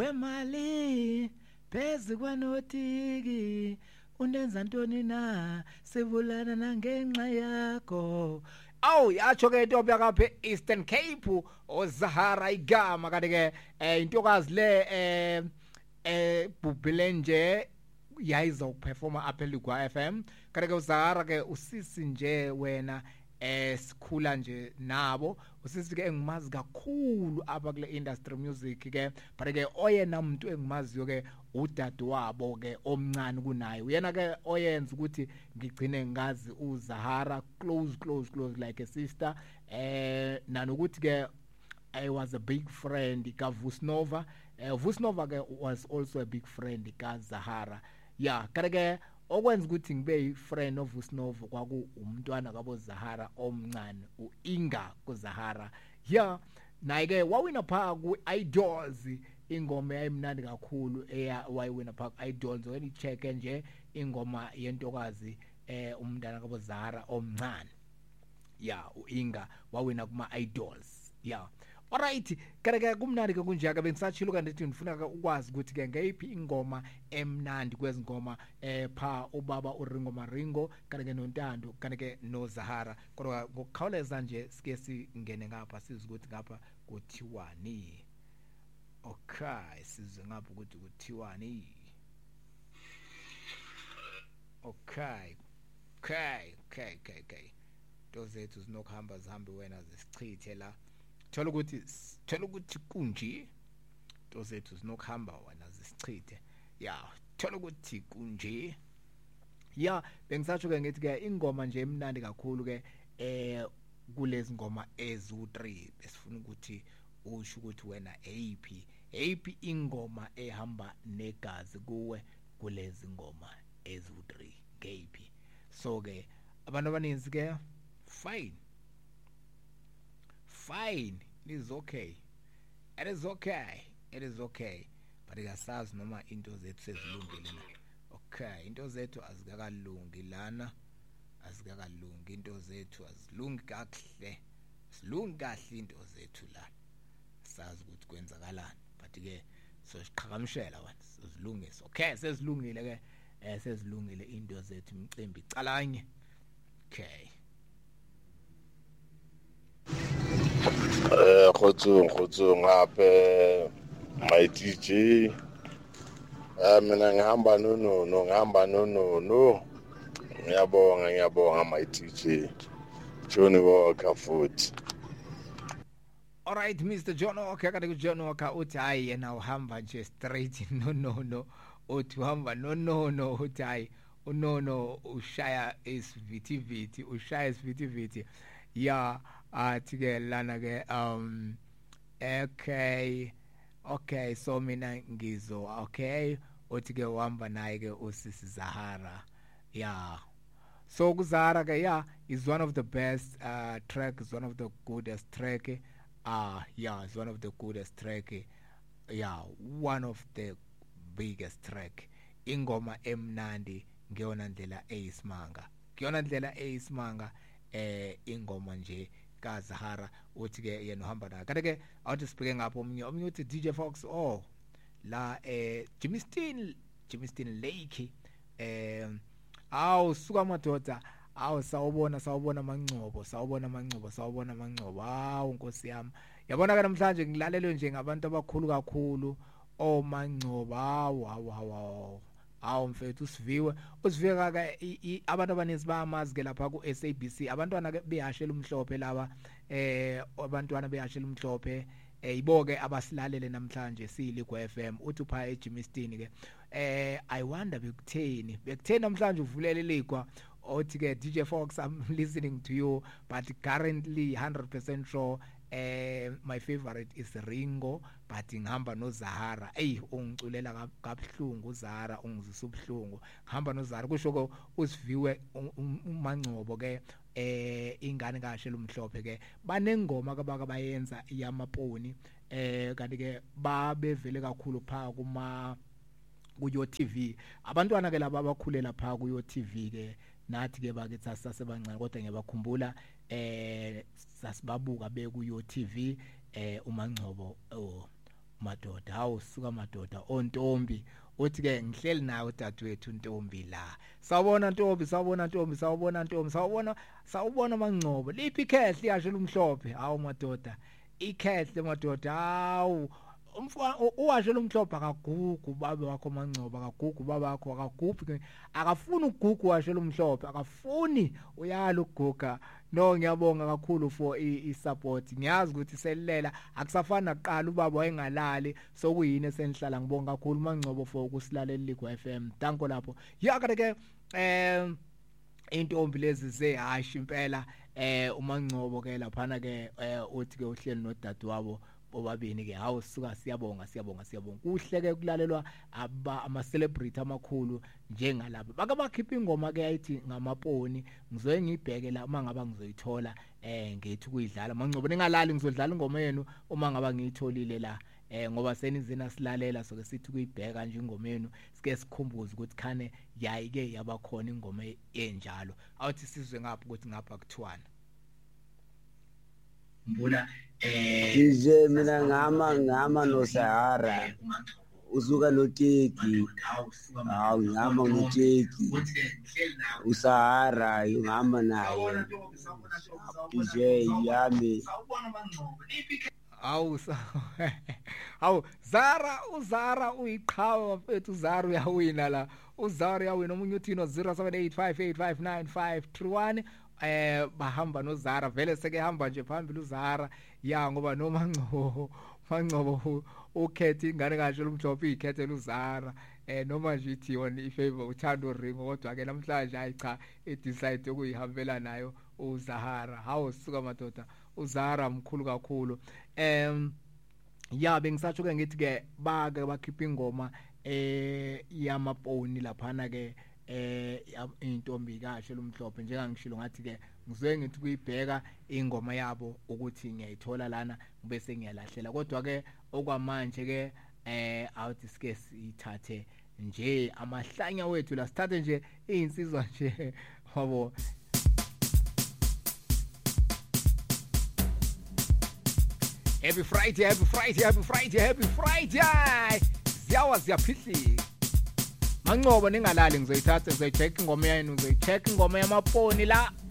wemali phezulu kwanotiki unenza ntoni na sivulana nangenxa yakho. Awu yatsho ke into yakapha Eastern Cape oZahara igama kanti ke intokazi le bubhile nje yayiza ukuperforma apha eLigwa FM kanti ke uZahara ke usisi nje wena sikhula nje nabo usisi ke engimazi kakhulu apha kule industry music ke but ke oyena umuntu engimaziyo ke udadu wabo ke omncane kunaye uyena ke oyenza ukuthi ngigcine ngazi uZahara close like a sister nanokuthi ke I was a big friend ka Vusnova Vusnova ke was also a big friend ka Zahara yeah kanti okwenza ukuthi ngibe yifriend of Vusnova kwaku umntwana kabo Zahara omncane uInga kuZahara yeah naye ke wawina pha ku Idols ingoma yayimnandi kakhulu wayewina pha ku Idols when icheck nje ingoma yentokazi umntwana kabo Zahara omncane yeah uInga wawina kuma Idols yeah alright kanti kumnandi ke kunjaka bengisachilo kanti ethi ngifuna ukwazi ukuthi ke ngeyiphi ingoma emnandi kwezingoma pha ubaba uRingo Maringo kanti ke noNtando kanti ke noZahara kodwa ngokukhawuleza nje sike singene ngapha sizwe ukuthi ngapha kuthiwani. Okay sizwe ngapha ukuthi kuthiwani. Okay dozethu zinokuhamba zihambe wena zisichithe la thola ukuthi kunje dozethu zinokuhamba wena zisichithe yeah thola ukuthi kunje yeah bengisatsho ke ngithi ke ingoma nje emnandi kakhulu ke kulezi ngoma ezu3 besifuna ukuthi usho ukuthi wena AP ingoma ehamba negazi kuwe kulezi ngoma ezu3 ngaphi so ke abantu abaninzi ke fine it is okay but akasazi noma into zethu sezilungile na okay into zethu azikakalungi lana azikakalungi into zethu azilungi kahle silungi kahle into zethu la sazi ukuthi kwenzakalani but ke so siqhakamshela wena sizilungisa okay sezilungile ke sezilungile into zethu imicimbi icalanye okay khotso ngape my DJ mina ngihamba no ngiyabonga my DJ Johnny Walker futhi. Alright Mr. John Walker kanti John Walker uthi hayi yena uhamba nje straight no uthi uhamba no uthi hayi unono ushaya isivithiviti yeah athi ke lana ke okay so mina ngizo okay uthi ke uhamba naye ke usisi Zahara yeah so kuZahara ke yeah is one of the best track is one of the goodest track yeah it's one of the goodest track yeah one of the biggest track ingoma emnandi ngiyona ndlela eyisimanga ingoma nje kaZahara uthi ke yena uhamba naye kanti ke awuthi sibheke ngapho omunye uthi DJ Fox la Jimmy Steen Lake suka madoda sawubona mangcobo nkosi yami yabona ke namhlanje ngilalelwe nje ngabantu abakhulu kakhulu mangcobo mfethu usiviwe ka abantu abaninzi bayamazi ke lapha ku SABC abantwana ke beyashela umhlophe laba abantwana beyashela umhlophe iboke abasilalele namhlanje siyiLigwa FM uthi upha eJimmy Steen ke I wonder bekutheni namhlanje uvulele iLigwa othi ke DJ Fox I'm listening to you but currently 100% sure my favorite is Ringo but ngihamba noZahara ungiculela kabhlungu uZahara ungizisa ubhlungu ngihamba noZahara kusho usiviwe umangcobo ke ingane kashela umhlophe ke banengoma kabaka bayenza iyamaponi kanti ke babevele kakhulu pha kuyo TV abantwana ke laba abakhulela pha kuyo TV ke nathi ke bakithi sasebancane kodwa ngiyabakhumbula sasibabuka bekuyo TV umangcobo madoda hawu suka madoda ontombi uthi ke ngihleli nawe dadewethu Ntombi la sawubona Ntombi sawubona Mangcobo liphi ikhehle yashela umhlophe hawu madoda ikhehle madoda hawu uwashela umhlophe akagugu baba wakho Mangcobo akagugu baba wakho akagubhi akafuni ukugugu washela umhlophe akafuni uyala ukuguga no ngiyabonga kakhulu for i-support ngiyazi ukuthi selilela akusafani naqala ubaba wayengalali sokuyini esenihlala ngibonga kakhulu Mangcobo for ukusilalela Ligwa FM danko lapho yakade ke intombi lezi zehashi impela uMangcobo ke laphana ke uthi ke uhleli nodade wabo bobabini ke hawu suka siyabonga kuhle ke kulalelwa ama celebrity amakhulu njengalabo baka bakhipha ingoma ke ayithi ngamaponi ngizoye ngibheke la uma ngaba ngizoyithola ngithi kuyidlala Mangcobo ningalali ngizodlala ingoma yenu uma ngaba ngiyitholile la ngoba senizina silalela soke sithi kuyibheka nje ingoma yenu sike sikhumbuze ukuthi khane yayike yabakhona ingoma enjalo awuthi sizwe ngapha ukuthi ngapha kuthiwana mbula DJ mina ngama no Sahara usuka noteki hawu ngama noteki uSahara ngama naye DJ yami hawu Zara uyiqhawe mfethu Zara uyawina la uZara uyawina omunye uthi no 0785859531 bahamba noZara vele seke hamba nje phambili uZara ya ngoba no Mangcobo ukhethe ingane kahle lumhlophe ikhethela uZara noma nje ithi yona ifavor uthando ringo kodwa ke namhlanje hayi cha decide ukuyihambela nayo uZahara hawo suka madoda uZara mkhulu kakhulu ya bengisatsho ke ngithi ke bake bakhipha ingoma yamaponi laphana ke intombi kahle lumhlophe njengangishilo ngathi ke ngizoye ngithi kuyibheka ingoma yabo ukuthi ngiyayithola lana bese ngiyalahlela kodwa ke okwamanje ke awuthi sike sithathe nje amahlanya wethu la sithathe nje izinsizwa nje wabo Happy Friday ziyaphihli Mangcobo ningalali ngizoyithatha ngizoyicheck ingoma yenu ngizoyicheck ingoma yamaponi la